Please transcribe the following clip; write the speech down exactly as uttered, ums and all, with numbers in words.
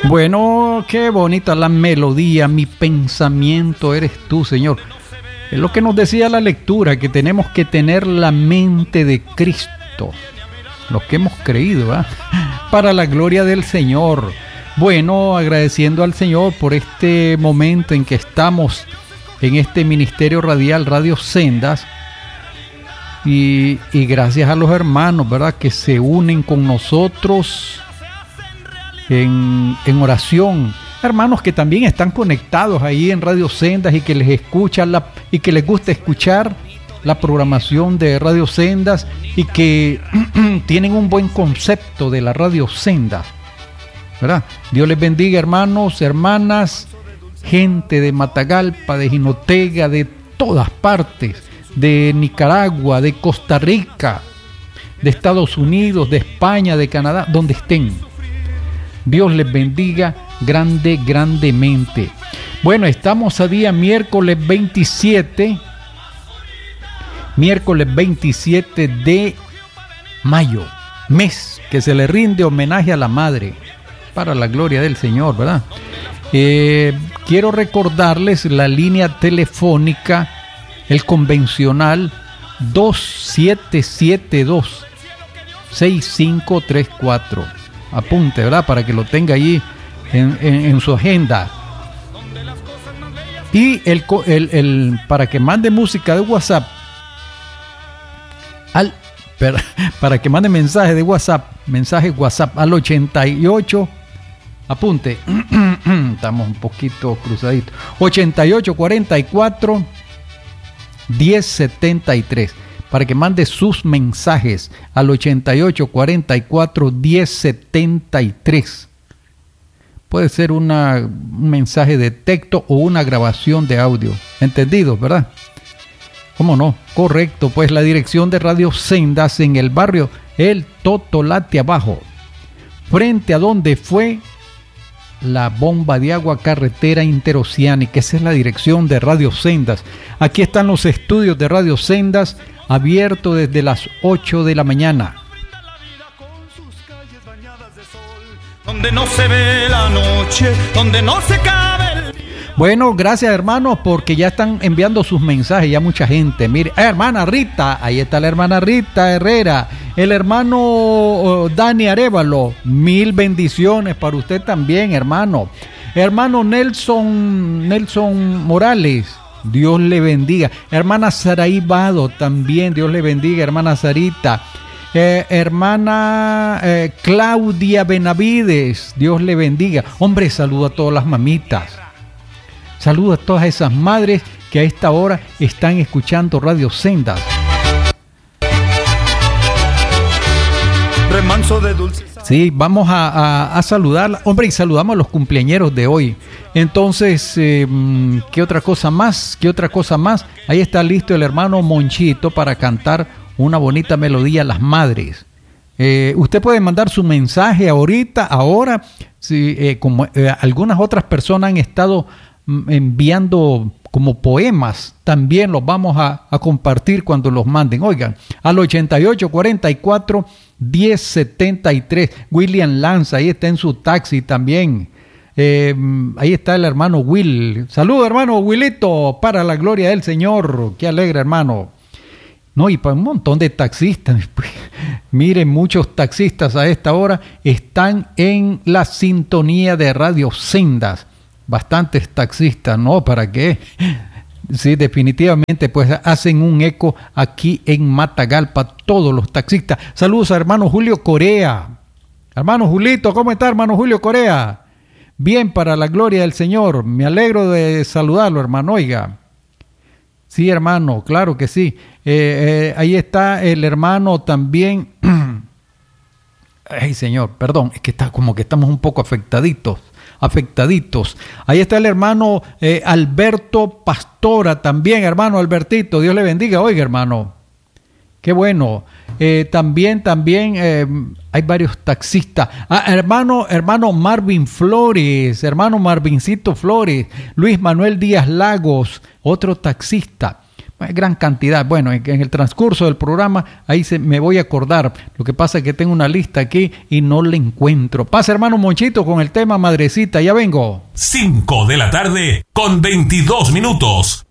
Bueno, qué bonita la melodía, mi pensamiento eres tú, Señor. Es lo que nos decía la lectura, que tenemos que tener la mente de Cristo, los que hemos creído, ¿eh? Para la gloria del Señor. Bueno, agradeciendo al Señor por este momento en que estamos en este ministerio radial Radio Sendas, y, y gracias a los hermanos, ¿verdad?, que se unen con nosotros en, en oración, hermanos que también están conectados ahí en Radio Sendas y que les escuchan la, y que les gusta escuchar la programación de Radio Sendas y que tienen un buen concepto de la Radio Sendas, ¿verdad? Dios les bendiga, hermanos, hermanas, gente de Matagalpa, de Jinotega, de todas partes, de Nicaragua, de Costa Rica, de Estados Unidos, de España, de Canadá, donde estén. Dios les bendiga grande, grandemente. Bueno, estamos a día miércoles veintisiete, miércoles veintisiete de mayo, mes que se le rinde homenaje a la madre, para la gloria del Señor, ¿verdad? Eh, quiero recordarles la línea telefónica, el convencional dos siete siete dos, seis cinco tres cuatro. Apunte, ¿verdad?, para que lo tenga ahí en, en, en su agenda. Y el, el, el para que mande música de WhatsApp al para, para que mande mensaje de WhatsApp, mensaje WhatsApp al ochenta y ocho. Apunte, estamos un poquito cruzaditos. ochenta y ocho cuarenta y cuatro diez setenta y tres. Para que mande sus mensajes al ochenta y ocho cuarenta y cuatro diez setenta y tres. Puede ser una, un mensaje de texto o una grabación de audio. ¿Entendido, verdad? ¿Cómo no? Correcto, pues la dirección de Radio Sendas en el barrio El Totolate Abajo, frente a donde fue la bomba de agua carretera interoceánica. Esa es la dirección de Radio Sendas. Aquí están los estudios de Radio Sendas, abierto desde las ocho de la mañana. Donde no se ve la noche, donde no se cabe el... Bueno, gracias, hermanos, porque ya están enviando sus mensajes, ya mucha gente. Mire, eh, hermana Rita, ahí está la hermana Rita Herrera, el hermano oh, Dani Arévalo, mil bendiciones para usted también, hermano. Hermano Nelson, Nelson Morales, Dios le bendiga. Hermana Saraí Vado, también Dios le bendiga, hermana Sarita. Eh, hermana eh, Claudia Benavides, Dios le bendiga. Hombre, saludo a todas las mamitas. Saludo a todas esas madres que a esta hora están escuchando Radio Sendas. Remanso de dulce. Sí, vamos a, a, a saludar, hombre, y saludamos a los cumpleañeros de hoy. Entonces, eh, ¿qué otra cosa más? ¿Qué otra cosa más? Ahí está listo el hermano Monchito para cantar una bonita melodía a las madres. Eh, usted puede mandar su mensaje ahorita, ahora, si, eh, como eh, algunas otras personas han estado enviando como poemas, también los vamos a, a compartir cuando los manden. Oigan, al ochenta y ocho cuarenta y cuatro diez setenta y tres. William Lanza, ahí está en su taxi también. Eh, ahí está el hermano Will. Saludos, hermano Willito, para la gloria del Señor. Qué alegre, hermano. No, y para un montón de taxistas. Miren, muchos taxistas a esta hora están en la sintonía de Radio Sendas. Bastantes taxistas, ¿no? ¿Para qué? Sí, definitivamente, pues hacen un eco aquí en Matagalpa, todos los taxistas. Saludos a hermano Julio Corea. Hermano Julito, ¿cómo está, hermano Julio Corea? Bien, para la gloria del Señor. Me alegro de saludarlo, hermano. Oiga. Sí, hermano, claro que sí. Eh, eh, ahí está el hermano también. Ay, Señor, perdón, es que está como que estamos un poco afectaditos. afectaditos. Ahí está el hermano eh, Alberto Pastora también, hermano Albertito, Dios le bendiga. Oiga, hermano, qué bueno. Eh, también, también eh, hay varios taxistas. Ah, hermano, hermano Marvin Flores, hermano Marvincito Flores, Luis Manuel Díaz Lagos, otro taxista. gran cantidad. Bueno, en, en el transcurso del programa, ahí se, me voy a acordar. Lo que pasa es que tengo una lista aquí y no la encuentro. Pasa, hermano Monchito, con el tema Madrecita. Ya vengo. cinco de la tarde con veintidós minutos.